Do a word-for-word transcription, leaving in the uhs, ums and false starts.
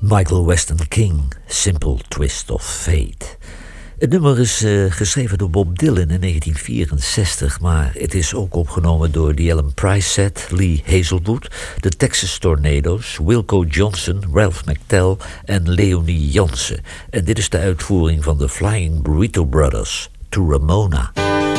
Michael Weston King, Simple Twist of Fate. Het nummer is uh, geschreven door Bob Dylan in negentien vierenzestig, maar het is ook opgenomen door The Ellen Price Set, Lee Hazelwood, de Texas Tornadoes, Wilco Johnson, Ralph McTell en Leonie Jansen. En dit is de uitvoering van de Flying Burrito Brothers, To Ramona.